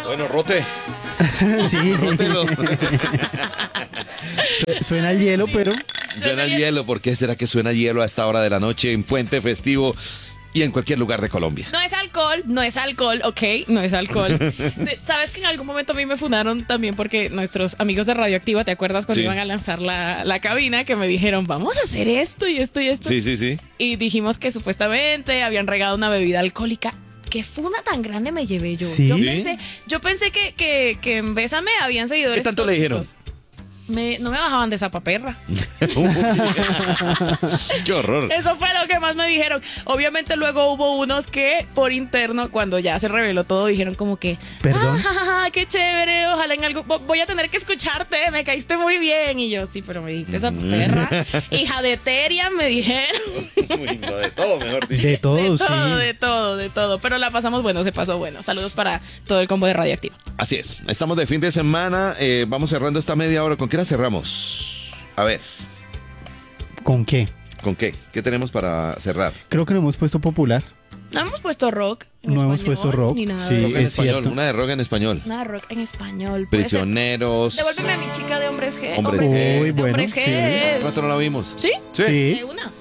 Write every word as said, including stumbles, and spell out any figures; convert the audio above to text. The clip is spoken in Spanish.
Bueno, rote. Sí. Rótelo. Su- Suena el hielo, pero Suena el hielo. ¿Por qué será que suena hielo a esta hora de la noche en puente festivo y en cualquier lugar de Colombia? No es alcohol, no es alcohol, ok, no es alcohol. Sí, sabes que en algún momento a mí me fundaron también porque nuestros amigos de Radioactiva, ¿te acuerdas cuando Sí. iban a lanzar la, la cabina? Que me dijeron, vamos a hacer esto y esto y esto. Sí, sí, sí. Y dijimos que supuestamente habían regado una bebida alcohólica. ¿Qué funda tan grande me llevé yo? ¿Sí? Yo ¿Sí? pensé, yo pensé que, que, que en Bésame habían seguidores ¿Qué tanto le dijeron? tóxicos. Me, no me bajaban de esa paperra. Qué horror. Eso fue lo que más me dijeron. Obviamente luego hubo unos que por interno, cuando ya se reveló todo, dijeron como que, Perdón. ah, qué chévere, ojalá en algo, vo- voy a tener que escucharte, me caíste muy bien. Y yo, sí, pero me dijiste esa perra. Hija de Teria, me dijeron. Uy, no, de todo, mejor dicho. de todo, De sí. todo, de todo, de todo. Pero la pasamos bueno, se pasó bueno. Saludos para todo el combo de Radioactiva. Así es. Estamos de fin de semana. eh, vamos cerrando esta media hora. ¿Con qué la cerramos? A ver, ¿Con qué? ¿con qué? ¿Qué tenemos para cerrar? Creo que no hemos puesto popular. No hemos puesto rock. en No hemos español, puesto rock, Ni nada sí. de Rock eso. en es español, cierto. una de rock en español. Nada de rock en español. puede ser. Prisioneros. Devuélveme a mi chica de hombres G. Hombres Hombres G. Uy, de bueno, hombres sí. G. ¿Cuánto no la vimos? ¿Sí? Sí. Sí. De una.